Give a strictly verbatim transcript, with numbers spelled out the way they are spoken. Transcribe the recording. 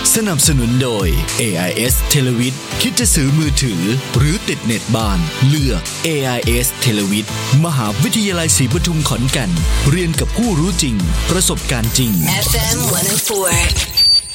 สนับสนุนโดย เอ ไอ เอส Televid คิดจะซื้อมือถือหรือติดเน็ตบ้านเลือก เอ ไอ เอส Televid มหาวิทยาลัยศรีปทุมขอนแก่นเรียนกับผู้รู้จริงประสบการณ์จริงเอฟ เอ็ม หนึ่งศูนย์สี่